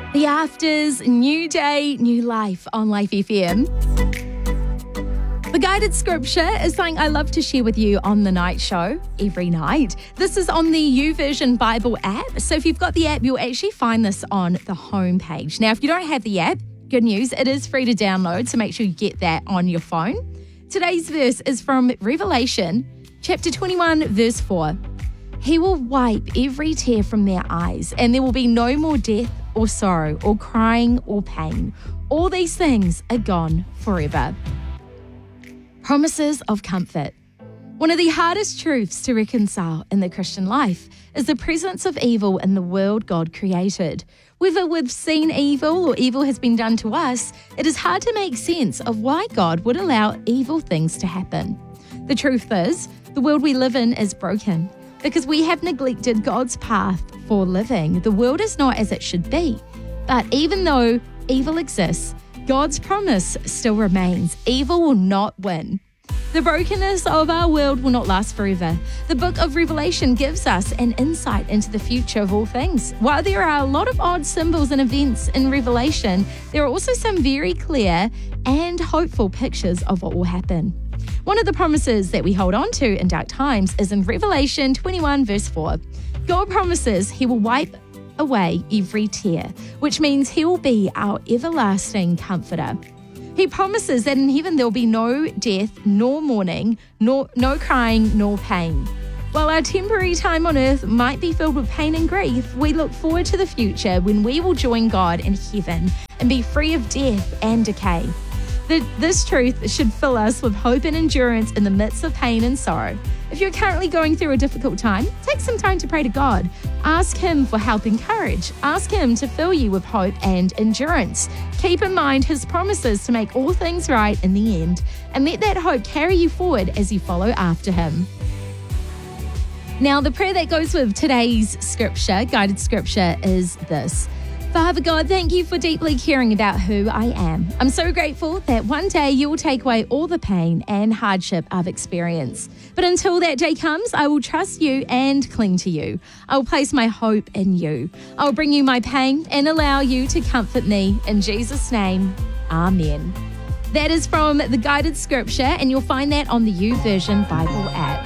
The Afters, new day, new life on Life FM. The guided scripture is something I love to share with you on the night show every night. This is on the YouVersion Bible app. So if you've got the app, you'll actually find this on the homepage. Now, if you don't have the app, good news, it is free to download, so make sure you get that on your phone. Today's verse is from Revelation chapter 21, verse 4. He will wipe every tear from their eyes, and there will be no more death or sorrow or crying or pain. All these things are gone forever. Promises of comfort. One of the hardest truths to reconcile in the Christian life is the presence of evil in the world God created. Whether we've seen evil or evil has been done to us, it is hard to make sense of why God would allow evil things to happen. The truth is, the world we live in is broken. Because we have neglected God's path for living, the world is not as it should be. But even though evil exists, God's promise still remains. Evil will not win. The brokenness of our world will not last forever. The book of Revelation gives us an insight into the future of all things. While there are a lot of odd symbols and events in Revelation, there are also some very clear and hopeful pictures of what will happen. One of the promises that we hold on to in dark times is in Revelation 21 verse 4. God promises he will wipe away every tear, which means he will be our everlasting comforter. He promises that in heaven there will be no death, nor mourning, no crying, nor pain. While our temporary time on earth might be filled with pain and grief, we look forward to the future when we will join God in heaven and be free of death and decay. This truth should fill us with hope and endurance in the midst of pain and sorrow. If you're currently going through a difficult time, take some time to pray to God. Ask him for help and courage. Ask him to fill you with hope and endurance. Keep in mind his promises to make all things right in the end, and let that hope carry you forward as you follow after him. Now, the prayer that goes with today's scripture, guided scripture, is this. Father God, thank you for deeply caring about who I am. I'm so grateful that one day you will take away all the pain and hardship I've experienced. But until that day comes, I will trust you and cling to you. I will place my hope in you. I will bring you my pain and allow you to comfort me. In Jesus' name, amen. That is from the guided scripture, and you'll find that on the YouVersion Bible app.